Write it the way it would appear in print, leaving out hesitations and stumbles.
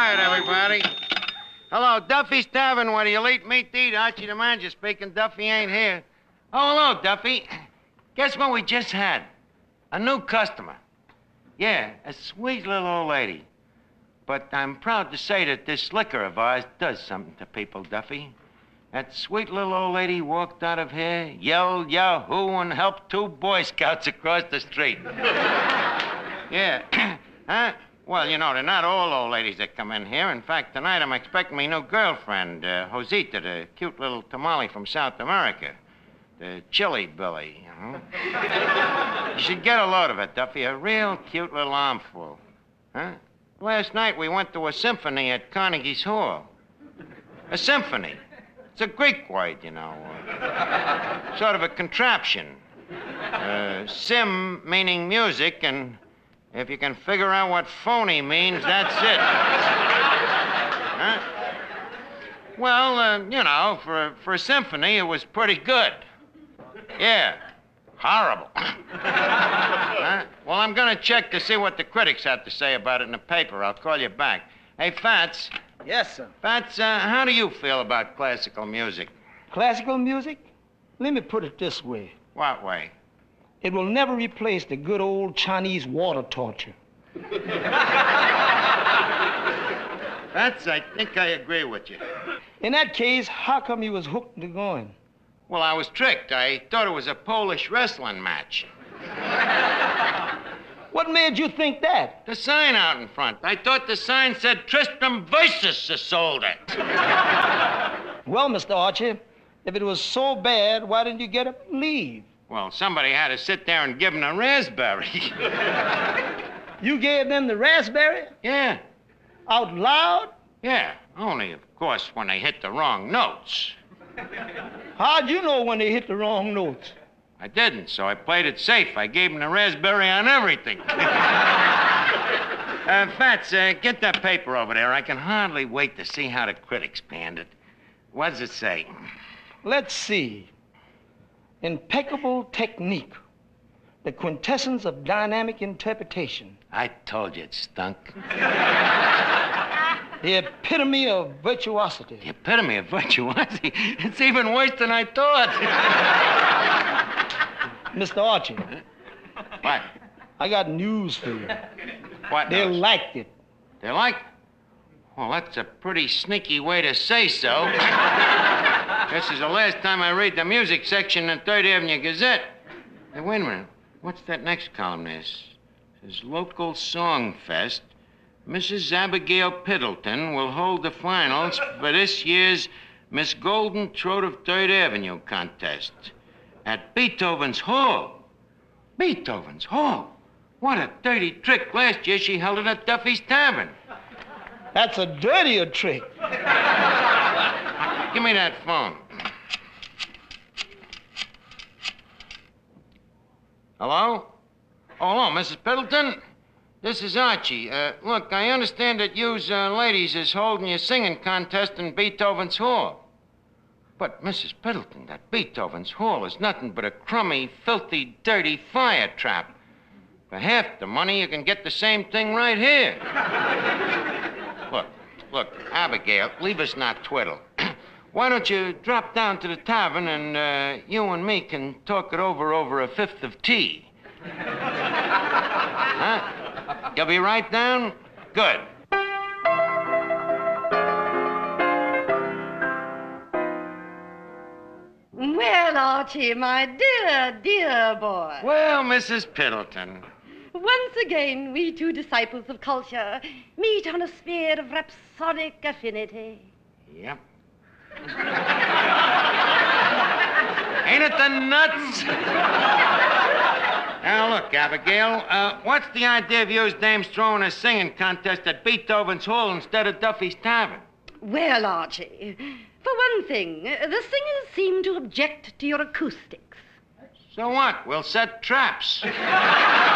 quiet, everybody. Hello, Duffy's Tavern, where you'll eat meat to eat. Archie the manager speaking. Duffy ain't here. Oh, hello, Duffy. Guess what we just had? A new customer. Yeah, a sweet little old lady. But I'm proud to say that this liquor of ours does something to people, Duffy. That sweet little old lady walked out of here, yelled Yahoo, and helped 2 Boy Scouts across the street. Yeah. Huh? Well, you know, they're not all old ladies that come in here. In fact, tonight I'm expecting my new girlfriend, Josita, the cute little tamale from South America. The chili Billy, you know. You should get a load of it, Duffy. A real cute little armful. Huh? Last night we went to a symphony at Carnegie's Hall. A symphony. It's a Greek word, you know. Sort of a contraption. Sim meaning music, and if you can figure out what phony means, that's it. Huh? Well, you know, for a symphony, it was pretty good. Yeah. Horrible. Huh? Well, I'm going to check to see what the critics have to say about it in the paper. I'll call you back. Hey, Fats. Yes, sir. Fats, how do you feel about classical music? Classical music? Let me put it this way. What way? It will never replace the good old Chinese water torture. Fats, I think I agree with you. In that case, how come you was hooked into going? Well, I was tricked. I thought it was a Polish wrestling match. What made you think that? The sign out in front. I thought the sign said Tristram versus Isolde. Well, Mr. Archie, if it was so bad, why didn't you get up and leave? Well, somebody had to sit there and give them a raspberry. You gave them the raspberry? Yeah. Out loud? Yeah. Only, of course, when they hit the wrong notes. How'd you know when they hit the wrong notes? I didn't, so I played it safe. I gave them the raspberry on everything. Fats, get that paper over there. I can hardly wait to see how the critics panned it. What does it say? Let's see. Impeccable technique. The quintessence of dynamic interpretation. I told you it stunk. The epitome of virtuosity. The epitome of virtuosity? It's even worse than I thought. Mr. Archie. What? I got news for you. What They news? liked it. They liked it? Well, that's a pretty sneaky way to say so. This is the last time I read the music section in the 3rd Avenue Gazette. Hey, wait a minute. What's that next column there? It says Local Song Fest. Mrs. Abigail Piddleton will hold the finals for this year's Miss Golden Throat of 3rd Avenue contest at Beethoven's Hall. Beethoven's Hall? What a dirty trick. Last year she held it at Duffy's Tavern. That's a dirtier trick. Give me that phone. Hello? Oh, hello, Mrs. Piddleton. This is Archie. Look, I understand that yous ladies is holding your singing contest in Beethoven's Hall. But, Mrs. Piddleton, that Beethoven's Hall is nothing but a crummy, filthy, dirty fire trap. For half the money, you can get the same thing right here. Look, Abigail, leave us not twiddle. Why don't you drop down to the tavern and you and me can talk it over a 5th of tea? Huh? You'll be right down? Good. Well, Archie, my dear, dear boy. Well, Mrs. Piddleton. Once again, we 2 disciples of culture meet on a sphere of rhapsodic affinity. Yep. Ain't it the nuts? Now, look, Abigail, what's the idea of you dames throwing a singing contest at Beethoven's Hall instead of Duffy's Tavern? Well, Archie, for one thing, the singers seem to object to your acoustics. So what? We'll set traps.